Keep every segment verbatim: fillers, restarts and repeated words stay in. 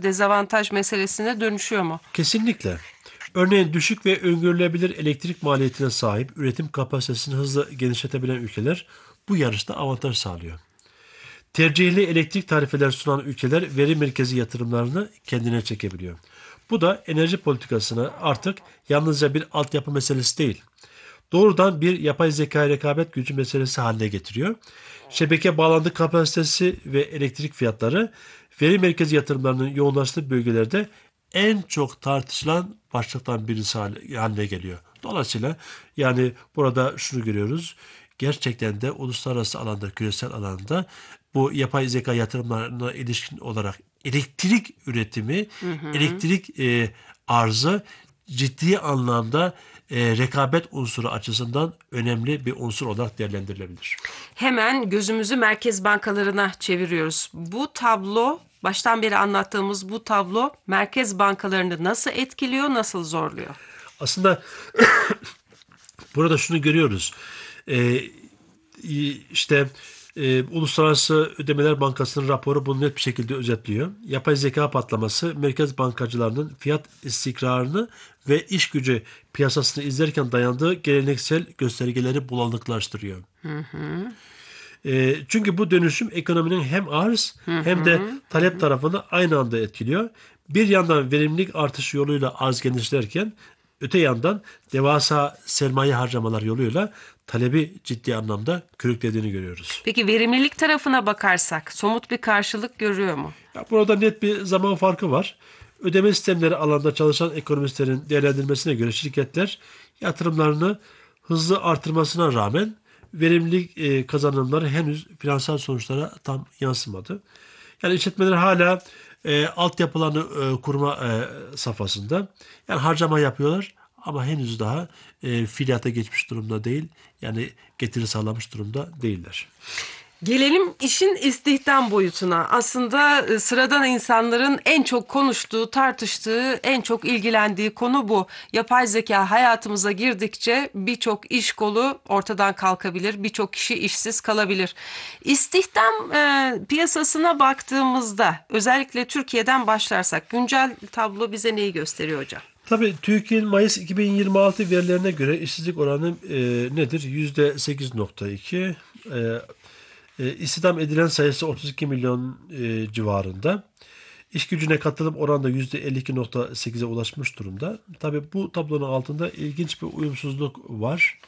dezavantaj meselesine dönüşüyor mu? Kesinlikle. Örneğin düşük ve öngörülebilir elektrik maliyetine sahip, üretim kapasitesini hızla genişletebilen ülkeler bu yarışta avantaj sağlıyor. Tercihli elektrik tarifeler sunan ülkeler veri merkezi yatırımlarını kendine çekebiliyor. Bu da enerji politikasına artık yalnızca bir altyapı meselesi değil, doğrudan bir yapay zeka rekabet gücü meselesi haline getiriyor. Şebeke bağlantı kapasitesi ve elektrik fiyatları veri merkezi yatırımlarının yoğunlaştığı bölgelerde en çok tartışılan başlıktan birisi haline geliyor. Dolayısıyla yani burada şunu görüyoruz. Gerçekten de uluslararası alanda, küresel alanda bu yapay zeka yatırımlarına ilişkin olarak elektrik üretimi, hı hı. elektrik e, arzı ciddi anlamda e, rekabet unsuru açısından önemli bir unsur olarak değerlendirilebilir. Hemen gözümüzü merkez bankalarına çeviriyoruz. Bu tablo, baştan beri anlattığımız bu tablo merkez bankalarını nasıl etkiliyor, nasıl zorluyor? Aslında burada şunu görüyoruz. Ee, işte e, Uluslararası Ödemeler Bankası'nın raporu bunu net bir şekilde özetliyor. Yapay zeka patlaması merkez bankacılarının fiyat istikrarını ve iş gücü piyasasını izlerken dayandığı geleneksel göstergeleri bulanıklaştırıyor. Hı hı. E, çünkü bu dönüşüm ekonominin hem arz hı hı. hem de talep hı hı. tarafını aynı anda etkiliyor. Bir yandan verimlilik artışı yoluyla arz genişlerken öte yandan devasa sermaye harcamalar yoluyla talebi ciddi anlamda körüklediğini görüyoruz. Peki verimlilik tarafına bakarsak somut bir karşılık görüyor mu? Ya burada net bir zaman farkı var. Ödeme sistemleri alanında çalışan ekonomistlerin değerlendirmesine göre şirketler yatırımlarını hızlı artırmasına rağmen verimlilik e, kazanımları henüz finansal sonuçlara tam yansımadı. Yani işletmeler hala e, altyapılarını e, kurma e, safhasında. Yani harcama yapıyorlar ama henüz daha e, fiiliyata geçmiş durumda değil. Yani getiri sağlamış durumda değiller. Gelelim işin istihdam boyutuna. Aslında sıradan insanların en çok konuştuğu, tartıştığı, en çok ilgilendiği konu bu. Yapay zeka hayatımıza girdikçe birçok iş kolu ortadan kalkabilir, birçok kişi işsiz kalabilir. İstihdam e, piyasasına baktığımızda, özellikle Türkiye'den başlarsak, güncel tablo bize neyi gösteriyor hocam? Tabii TÜİK'in Mayıs iki bin yirmi altı verilerine göre işsizlik oranı e, nedir? yüzde sekiz nokta iki. E, e, istihdam edilen sayısı otuz iki milyon e, civarında. İş gücüne katılım oranı da yüzde elli iki nokta sekize ulaşmış durumda. Tabii bu tablonun altında ilginç bir uyumsuzluk var.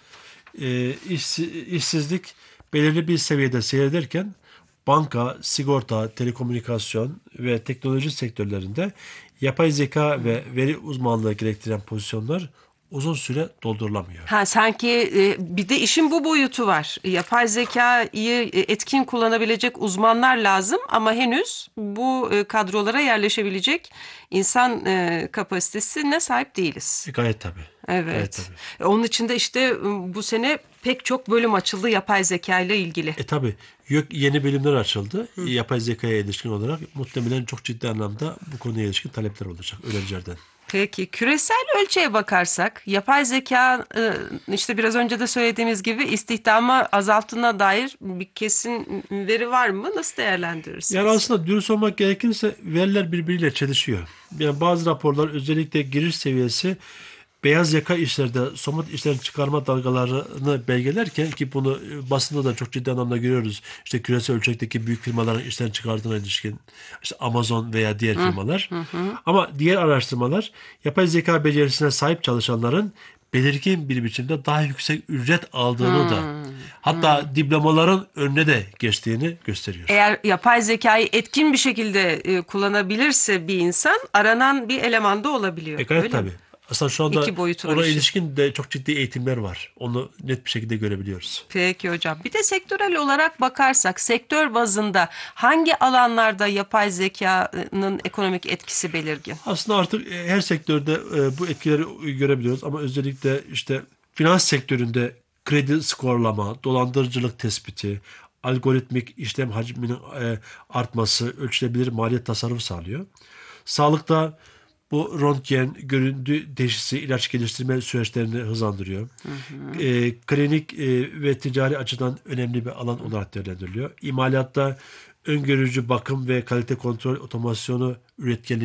E, iş, işsizlik belirli bir seviyede seyrederken banka, sigorta, telekomünikasyon ve teknoloji sektörlerinde yapay zeka ve veri uzmanlığı gerektiren pozisyonlar uzun süre doldurulamıyor. Ha, sanki e, bir de işin bu boyutu var. Yapay zekayı e, etkin kullanabilecek uzmanlar lazım ama henüz bu e, kadrolara yerleşebilecek insan e, kapasitesine sahip değiliz. E, gayet tabii. Evet. Gayet tabii. Onun için de işte bu sene pek çok bölüm açıldı yapay zeka ile ilgili. E tabii. Yeni bölümler açıldı. Hı. Yapay zekaya ilişkin olarak muhtemelen çok ciddi anlamda bu konuya ilişkin talepler olacak öğrencilerden. Peki küresel ölçeğe bakarsak yapay zeka işte biraz önce de söylediğimiz gibi istihdamı azalttığına dair bir kesin veri var mı? Nasıl değerlendirirsiniz? Yani aslında dürüst olmak gerekirse veriler birbiriyle çelişiyor. Yani bazı raporlar özellikle giriş seviyesi beyaz yaka işlerde somut işlerin çıkarma dalgalarını belgelerken ki bunu basında da çok ciddi anlamda görüyoruz. İşte küresel ölçekteki büyük firmaların işlerini çıkardığına ilişkin işte Amazon veya diğer firmalar. Hı hı. Ama diğer araştırmalar yapay zeka becerisine sahip çalışanların belirgin bir biçimde daha yüksek ücret aldığını hmm. da hatta hmm. diplomaların önüne de geçtiğini gösteriyor. Eğer yapay zekayı etkin bir şekilde e, kullanabilirse bir insan aranan bir elemanda olabiliyor. E gayet tabii. Aslında şu anda ona işi. ilişkin de çok ciddi eğitimler var. Onu net bir şekilde görebiliyoruz. Peki hocam. Bir de sektörel olarak bakarsak sektör bazında hangi alanlarda yapay zekanın ekonomik etkisi belirgin? Aslında artık her sektörde bu etkileri görebiliyoruz ama özellikle işte finans sektöründe kredi skorlama, dolandırıcılık tespiti, algoritmik işlem hacminin artması, ölçülebilir maliyet tasarrufu sağlıyor. Sağlıkta bu röntgen, görüntü teşhisi, ilaç geliştirme süreçlerini hızlandırıyor. Hı hı. E, klinik e, ve ticari açıdan önemli bir alan olarak değerlendiriliyor. İmalatta öngörücü bakım ve kalite kontrol otomasyonu üretkenliği